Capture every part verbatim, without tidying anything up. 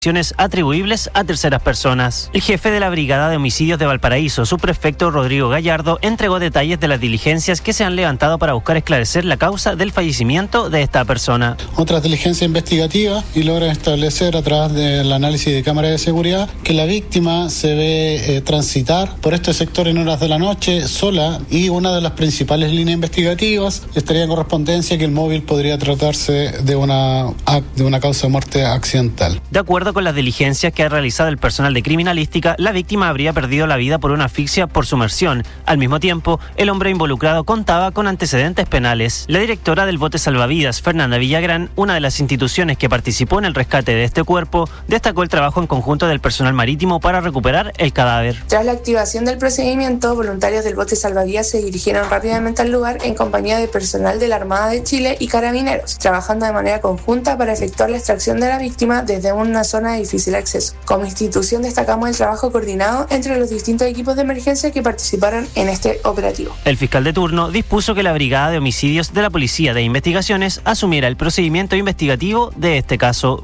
atribuibles a terceras personas. El jefe de la Brigada de Homicidios de Valparaíso, subprefecto Rodrigo Gallardo, entregó detalles de las diligencias que se han levantado para buscar esclarecer la causa del fallecimiento de esta persona. Otras diligencias investigativas y logran establecer a través del análisis de cámaras de seguridad que la víctima se ve eh, transitar por este sector en horas de la noche sola, y una de las principales líneas investigativas estaría en correspondencia que el móvil podría tratarse de una, de una causa de muerte accidental. De acuerdo con las diligencias que ha realizado el personal de criminalística, la víctima habría perdido la vida por una asfixia por sumersión. Al mismo tiempo, el hombre involucrado contaba con antecedentes penales. La directora del bote salvavidas, Fernanda Villagrán, una de las instituciones que participó en el rescate de este cuerpo, destacó el trabajo en conjunto del personal marítimo para recuperar el cadáver. Tras la activación del procedimiento, voluntarios del bote salvavidas se dirigieron rápidamente al lugar en compañía de personal de la Armada de Chile y carabineros, trabajando de manera conjunta para efectuar la extracción de la víctima desde una zona de difícil acceso. Como institución destacamos el trabajo coordinado entre los distintos equipos de emergencia que participaron en este operativo. El fiscal de turno dispuso que la Brigada de Homicidios de la Policía de Investigaciones asumiera el procedimiento investigativo de este caso.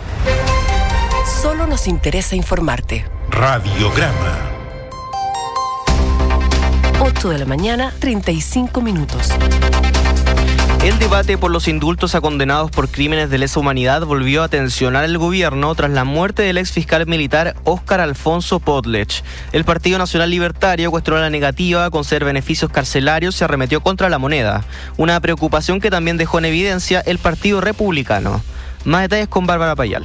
Solo nos interesa informarte. Radiograma. ocho de la mañana, treinta y cinco minutos. El debate por los indultos a condenados por crímenes de lesa humanidad volvió a tensionar el gobierno tras la muerte del ex fiscal militar Óscar Alfonso Podlech. El Partido Nacional Libertario cuestionó la negativa a conceder beneficios carcelarios y arremetió contra la moneda, una preocupación que también dejó en evidencia el Partido Republicano. Más detalles con Bárbara Payal.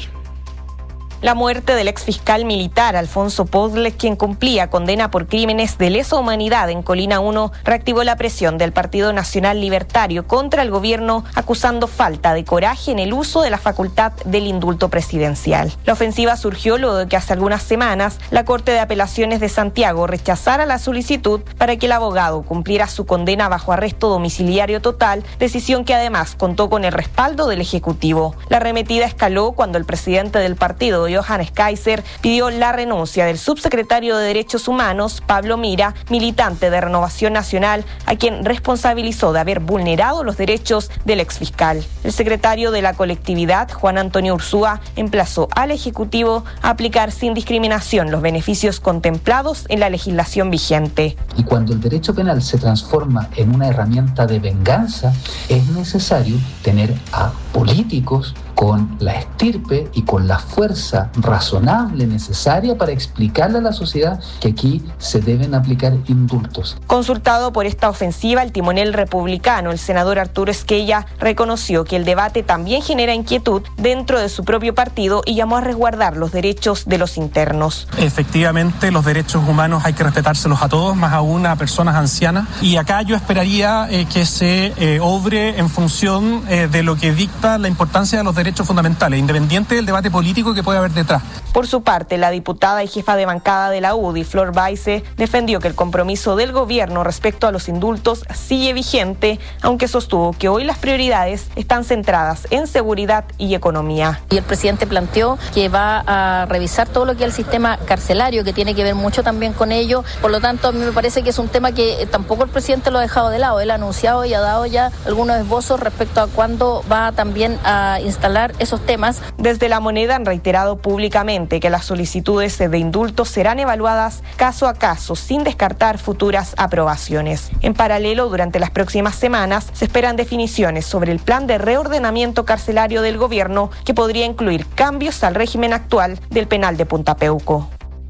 La muerte del exfiscal militar Alfonso Podlech, quien cumplía condena por crímenes de lesa humanidad en Colina uno, reactivó la presión del Partido Nacional Libertario contra el gobierno, acusando falta de coraje en el uso de la facultad del indulto presidencial. La ofensiva surgió luego de que hace algunas semanas la Corte de Apelaciones de Santiago rechazara la solicitud para que el abogado cumpliera su condena bajo arresto domiciliario total, decisión que además contó con el respaldo del Ejecutivo. La arremetida escaló cuando el presidente del partido, Johannes Kaiser, pidió la renuncia del subsecretario de Derechos Humanos, Pablo Mira, militante de Renovación Nacional, a quien responsabilizó de haber vulnerado los derechos del exfiscal. El secretario de la colectividad, Juan Antonio Ursúa, emplazó al Ejecutivo a aplicar sin discriminación los beneficios contemplados en la legislación vigente. Y cuando el derecho penal se transforma en una herramienta de venganza, es necesario tener a políticos con la estirpe y con la fuerza razonable necesaria para explicarle a la sociedad que aquí se deben aplicar indultos. Consultado por esta ofensiva, el timonel republicano, el senador Arturo Esquella, reconoció que el debate también genera inquietud dentro de su propio partido y llamó a resguardar los derechos de los internos. Efectivamente, los derechos humanos hay que respetárselos a todos, más aún a personas ancianas, y acá yo esperaría eh, que se eh, obre en función eh, de lo que dicta la importancia de los derechos derechos fundamentales, independiente del debate político que puede haber detrás. Por su parte, la diputada y jefa de bancada de la U D I, Flor Baise, defendió que el compromiso del gobierno respecto a los indultos sigue vigente, aunque sostuvo que hoy las prioridades están centradas en seguridad y economía. Y el presidente planteó que va a revisar todo lo que es el sistema carcelario, que tiene que ver mucho también con ello. Por lo tanto, a mí me parece que es un tema que tampoco el presidente lo ha dejado de lado. Él ha anunciado y ha dado ya algunos esbozos respecto a cuándo va también a instalar esos temas. Desde La Moneda han reiterado públicamente que las solicitudes de indultos serán evaluadas caso a caso, sin descartar futuras aprobaciones. En paralelo, durante las próximas semanas, se esperan definiciones sobre el plan de reordenamiento carcelario del gobierno, que podría incluir cambios al régimen actual del penal de Punta Peuco.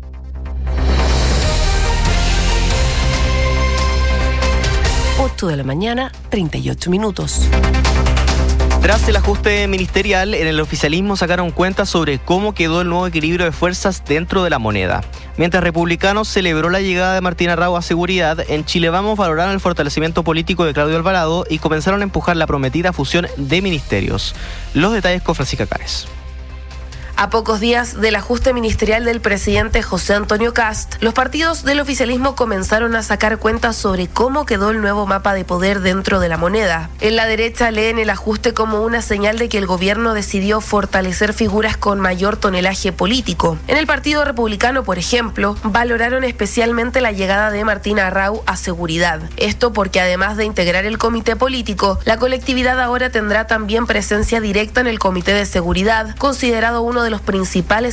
ocho de la mañana, treinta y ocho minutos. Tras el ajuste ministerial, en el oficialismo sacaron cuentas sobre cómo quedó el nuevo equilibrio de fuerzas dentro de la moneda. Mientras Republicanos celebró la llegada de Martín Arrau a Seguridad, en Chile Vamos valoraron el fortalecimiento político de Claudio Alvarado y comenzaron a empujar la prometida fusión de ministerios. Los detalles con Francisca Cares. A pocos días del ajuste ministerial del presidente José Antonio Kast, los partidos del oficialismo comenzaron a sacar cuentas sobre cómo quedó el nuevo mapa de poder dentro de la moneda. En la derecha leen el ajuste como una señal de que el gobierno decidió fortalecer figuras con mayor tonelaje político. En el Partido Republicano, por ejemplo, valoraron especialmente la llegada de Martín Arrau a Seguridad. Esto porque además de integrar el comité político, la colectividad ahora tendrá también presencia directa en el comité de seguridad, considerado uno de los principales